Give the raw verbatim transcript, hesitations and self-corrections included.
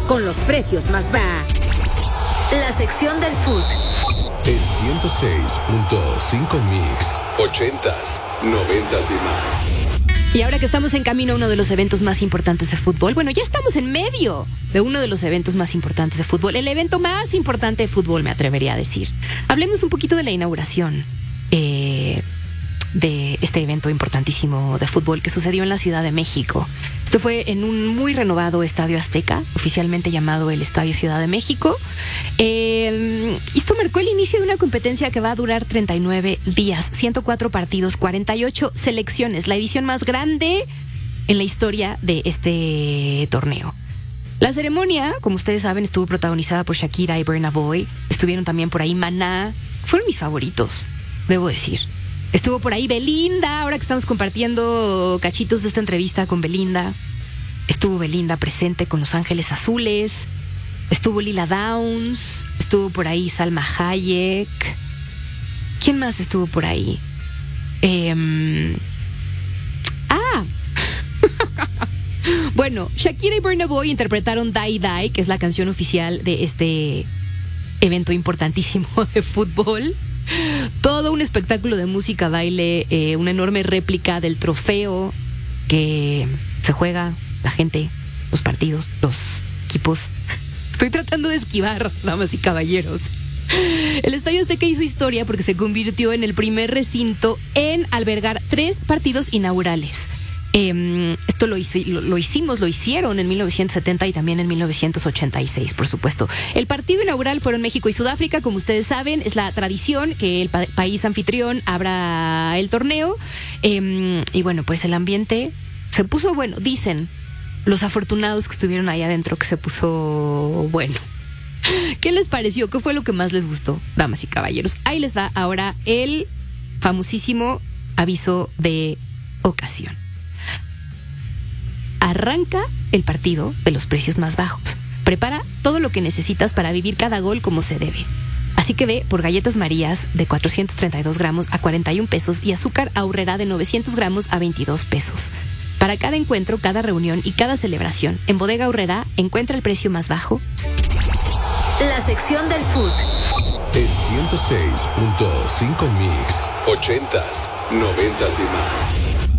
con los precios más bajos. La sección del food. El ciento seis punto cinco Mix, ochentas, noventas y más. Y ahora que estamos en camino a uno de los eventos más importantes de fútbol, bueno, ya estamos en medio de uno de los eventos más importantes de fútbol, el evento más importante de fútbol, me atrevería a decir. Hablemos un poquito de la inauguración eh, de este evento importantísimo de fútbol que sucedió en la Ciudad de México. Esto fue en un muy renovado Estadio Azteca, oficialmente llamado el Estadio Ciudad de México. Eh, esto marcó el inicio de una competencia que va a durar treinta y nueve días, ciento cuatro partidos, cuarenta y ocho selecciones, la edición más grande en la historia de este torneo. La ceremonia, como ustedes saben, estuvo protagonizada por Shakira y Burna Boy. Estuvieron también por ahí Maná. Fueron mis favoritos, debo decir. Estuvo por ahí Belinda, ahora que estamos compartiendo cachitos de esta entrevista con Belinda. Estuvo Belinda presente con Los Ángeles Azules. Estuvo Lila Downs. Estuvo por ahí Salma Hayek. ¿Quién más estuvo por ahí? Eh, ah, bueno, Shakira y Burna Boy interpretaron Die Die, que es la canción oficial de este evento importantísimo de fútbol. Todo un espectáculo de música, baile, eh, una enorme réplica del trofeo que se juega la gente, los partidos, los equipos. Estoy tratando de esquivar, damas y caballeros. El Estadio Azteca hizo historia porque se convirtió en el primer recinto en albergar tres partidos inaugurales. Eh, esto lo, hice, lo, lo hicimos, lo hicieron en mil novecientos setenta y también en mil novecientos ochenta y seis, por supuesto. El partido inaugural fueron México y Sudáfrica, como ustedes saben, es la tradición que el pa- país anfitrión abra el torneo. Eh, y bueno, pues el ambiente se puso bueno, dicen los afortunados que estuvieron ahí adentro que se puso bueno. ¿Qué les pareció? ¿Qué fue lo que más les gustó, damas y caballeros? Ahí les va ahora el famosísimo aviso de ocasión. Arranca el partido de los precios más bajos. Prepara todo lo que necesitas para vivir cada gol como se debe. Así que ve por galletas Marías de cuatrocientos treinta y dos gramos a cuarenta y un pesos y azúcar Aurrera de novecientos gramos a veintidós pesos. Para cada encuentro, cada reunión y cada celebración, en Bodega Aurrera encuentra el precio más bajo. La sección del food. El ciento seis punto cinco Mix, ochentas, noventas y más.